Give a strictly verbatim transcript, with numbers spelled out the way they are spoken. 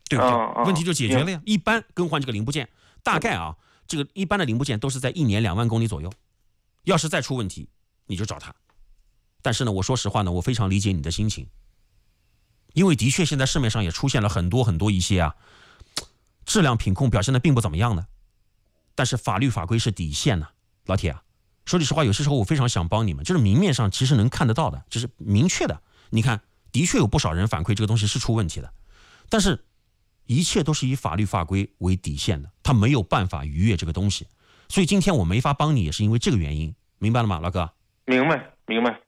对不对？ 哦哦、 问题就解决了呀。一般更换这个零部件，大概啊，这个一般的零部件都是在一年两万公里左右。要是再出问题，你就找他。但是呢，我说实话呢，我非常理解你的心情，因为的确现在市面上也出现了很多很多一些啊，质量品控表现的并不怎么样的。但是法律法规是底线呢、啊，老铁啊，说句实话，有些时候我非常想帮你们，就是明面上其实能看得到的，就是明确的。你看，的确有不少人反馈这个东西是出问题的，但是一切都是以法律法规为底线的，他没有办法逾越这个东西。所以今天我没法帮你，也是因为这个原因，明白了吗，老哥？ 明白，明白。